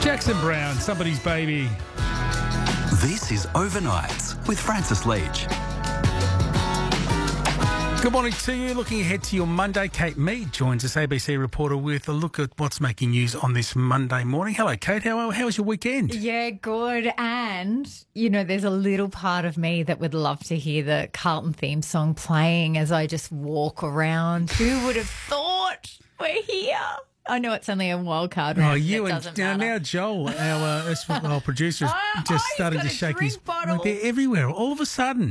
Jackson Brown, Somebody's Baby. This is Overnights with Francis Leach. Good morning to you. Looking ahead to your Monday, Kate Mead joins us, ABC reporter, with a look at what's making news on this Monday morning. Hello, Kate. How was your weekend? Yeah, good. And, you know, there's a little part of me that would love to hear the Carlton theme song playing as I just walk around. Who would have thought we're here? I know it's only a wild card round. Oh, you and now Joel, our producer, is just starting to shake his bottle. They're everywhere. All of a sudden.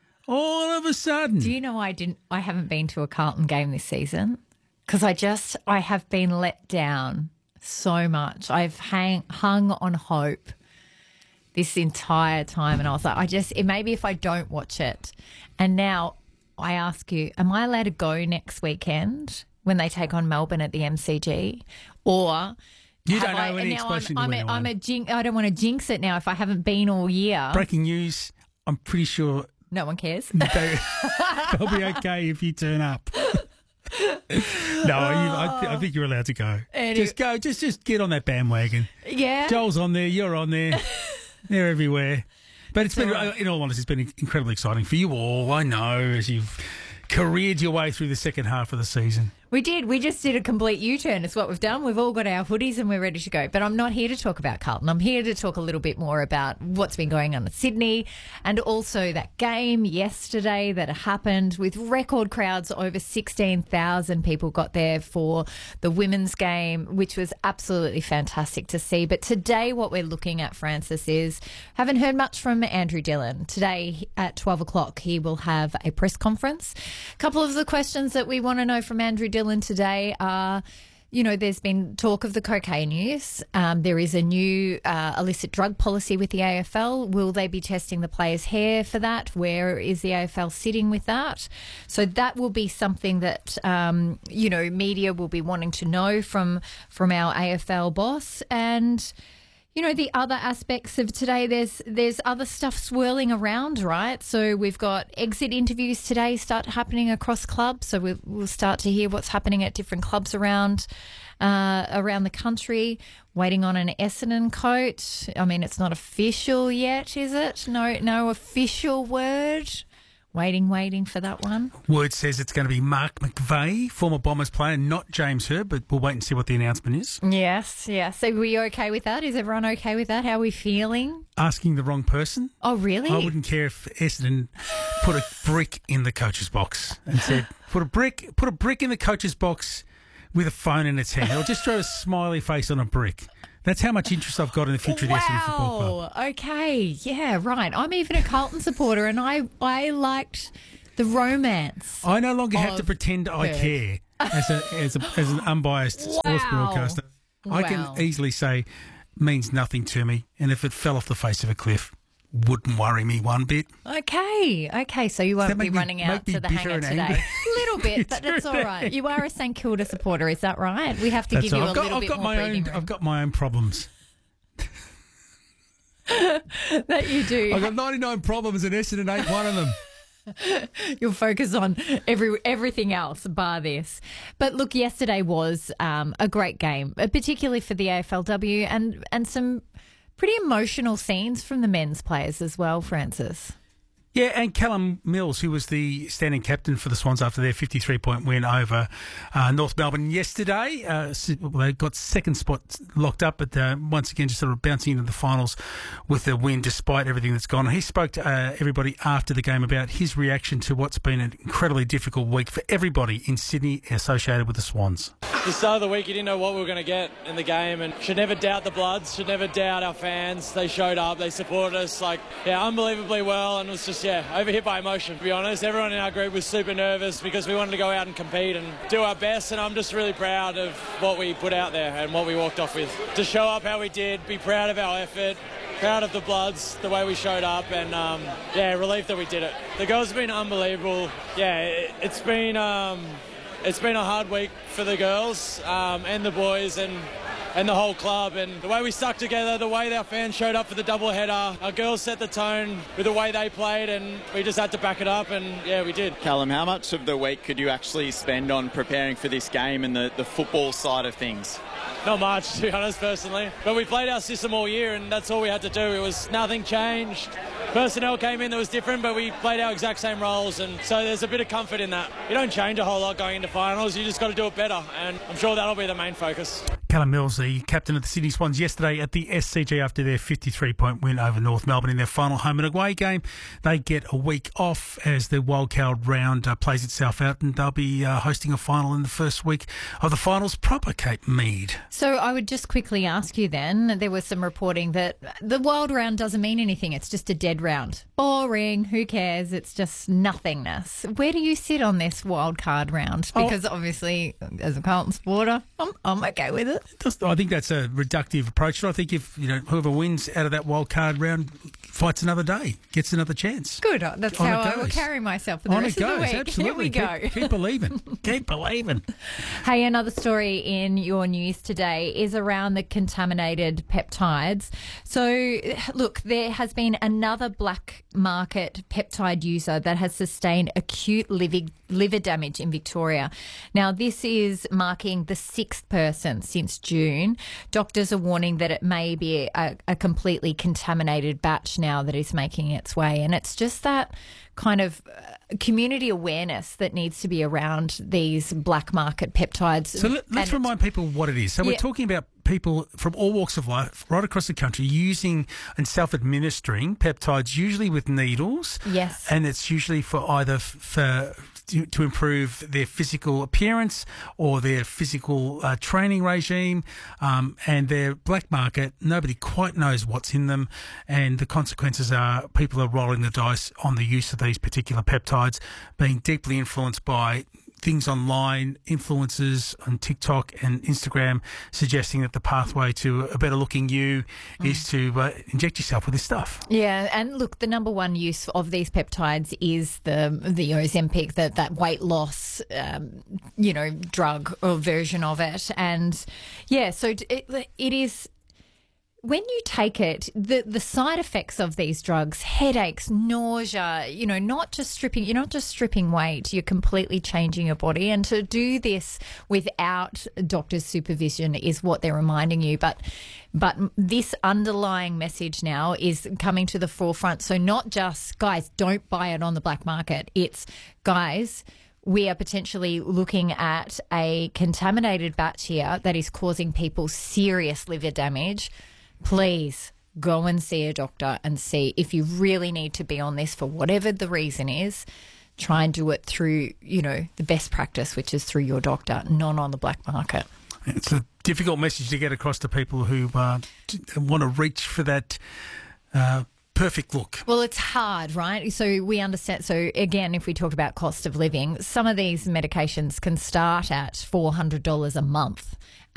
Do you know I haven't been to a Carlton game this season? Because I have been let down so much. I've hung on hope this entire time, and I was like, maybe if I don't watch it. And now I ask you, am I allowed to go next weekend when they take on Melbourne at the MCG? Or you don't know any expression to anyone. I don't want to jinx it now if I haven't been all year. Breaking news, I'm pretty sure no one cares. They'll be okay if you turn up. No, I think you're allowed to go. Anyway. Just go. Just get on that bandwagon. Yeah. Joel's on there. You're on there. They're everywhere. But it's been, in all honesty, it's been incredibly exciting for you all. I know, as you've careered your way through the second half of the season. We did. We just did a complete U-turn. It's what we've done. We've all got our hoodies and we're ready to go. But I'm not here to talk about Carlton. I'm here to talk a little bit more about what's been going on in Sydney and also that game yesterday that happened with record crowds. Over 16,000 people got there for the women's game, which was absolutely fantastic to see. But today what we're looking at, Francis, is haven't heard much from Andrew Dillon. Today at 12 o'clock he will have a press conference. A couple of the questions that we want to know from Andrew Dillon today are, you know, there's been talk of the cocaine use. There is a new illicit drug policy with the AFL. Will they be testing the players' hair for that? Where is the AFL sitting with that? So that will be something that, you know, media will be wanting to know from our AFL boss. And you know, the other aspects of today, there's other stuff swirling around, right? So we've got exit interviews today start happening across clubs. So we'll start to hear what's happening at different clubs around the country. Waiting on an Essendon coach. I mean, it's not official yet, is it? No official word. Waiting for that one. Word says it's going to be Mark McVeigh, former Bombers player, not James Hird, but we'll wait and see what the announcement is. Yes. So are we okay with that? Is everyone okay with that? How are we feeling? Asking the wrong person. Oh, really? I wouldn't care if Essendon put a brick in the coach's box and said, put a brick in the coach's box with a phone in its hand. Or just throw a smiley face on a brick. That's how much interest I've got in the future of the Essendon Football Club. Okay. Yeah, right. I'm even a Carlton supporter and I liked the romance. I no longer have to pretend I care as an unbiased sports broadcaster. Wow. I can easily say means nothing to me, and if it fell off the face of a cliff, wouldn't worry me one bit. Okay. So you won't be running out to the hangar today. A little bit, but that's all right. You are a St Kilda supporter, is that right? We have to give you a little bit more breathing room. I've got my own problems. That you do. I've got 99 problems and Essendon ain't one of them. You'll focus on everything else bar this. But look, yesterday was a great game, particularly for the AFLW and some pretty emotional scenes from the men's players as well, Francis. Yeah, and Callum Mills, who was the standing captain for the Swans after their 53-point win over North Melbourne yesterday. They got second spot locked up, but once again just sort of bouncing into the finals with a win despite everything that's gone on. He spoke to everybody after the game about his reaction to what's been an incredibly difficult week for everybody in Sydney associated with the Swans. The start of the week, you didn't know what we were going to get in the game, and should never doubt the Bloods, should never doubt our fans. They showed up, they supported us, unbelievably well, and it was just, overhit by emotion, to be honest. Everyone in our group was super nervous because we wanted to go out and compete and do our best, and I'm just really proud of what we put out there and what we walked off with. To show up how we did, be proud of our effort, proud of the Bloods, the way we showed up, and, relieved that we did it. The girls have been unbelievable. It's been a hard week for the girls and the boys, and and the whole club. And the way we stuck together, the way our fans showed up for the doubleheader, our girls set the tone with the way they played, and we just had to back it up, and yeah, we did. Callum, how much of the week could you actually spend on preparing for this game and the football side of things? Not much, to be honest, personally. But we played our system all year, and that's all we had to do. It was nothing changed. Personnel came in that was different, but we played our exact same roles, and so there's a bit of comfort in that. You don't change a whole lot going into finals. You just got to do it better, and I'm sure that'll be the main focus. Callum Mills, the captain of the Sydney Swans, yesterday at the SCG after their 53-point win over North Melbourne in their final home and away game. They get a week off as the wildcard round plays itself out, and they'll be hosting a final in the first week of the finals proper, Kate Mead. So I would just quickly ask you then, there was some reporting that the wild round doesn't mean anything. It's just a dead round. Boring. Who cares? It's just nothingness. Where do you sit on this wild card round? Because obviously, as a Carlton supporter, I'm okay with it. I think that's a reductive approach. I think if whoever wins out of that wild card round fights another day, gets another chance. Good. That's how I will carry myself for the rest of the week. Absolutely. Here we go. Keep believing. Keep believing. Hey, another story in your news today is around the contaminated peptides. So, look, there has been another black market peptide user that has sustained acute liver damage in Victoria. Now, this is marking the 6th person since June. Doctors are warning that it may be a completely contaminated batch now that is making its way. And it's just that kind of community awareness that needs to be around these black market peptides. So let's remind people what it is. So we're talking about people from all walks of life right across the country using and self-administering peptides, usually with needles. Yes. And it's usually for either to improve their physical appearance or their physical training regime, and their black market, nobody quite knows what's in them, and the consequences are people are rolling the dice on the use of these particular peptides, being deeply influenced by things online, influencers on TikTok and Instagram suggesting that the pathway to a better looking you is to inject yourself with this stuff. Yeah, and look, the number one use of these peptides is the Ozempic, that weight loss, drug or version of it. And yeah, so it is. When you take it, the side effects of these drugs, headaches, nausea, you're not just stripping weight, you're completely changing your body. And to do this without doctor's supervision is what they're reminding you. But this underlying message now is coming to the forefront. So not just, guys, don't buy it on the black market. It's, guys, we are potentially looking at a contaminated batch here that is causing people serious liver damage. Please go and see a doctor and see if you really need to be on this for whatever the reason is. Try and do it through, the best practice, which is through your doctor, not on the black market. It's a difficult message to get across to people who want to reach for that perfect look. Well, it's hard, right? So we understand. So again, if we talk about cost of living, some of these medications can start at $400 a month.